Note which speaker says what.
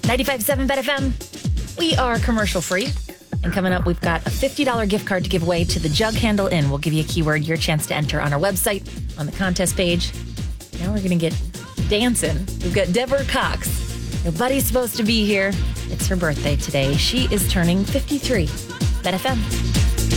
Speaker 1: 95.7 Bet FM. We are commercial free. And coming up, we've got a $50 gift card to give away to the Jug Handle Inn. We'll give you a keyword, your chance to enter on our website, on the contest page. Now we're going to get dancing. We've got Deborah Cox. Nobody's supposed to be here. It's her birthday today. She is turning 53. Bet FM.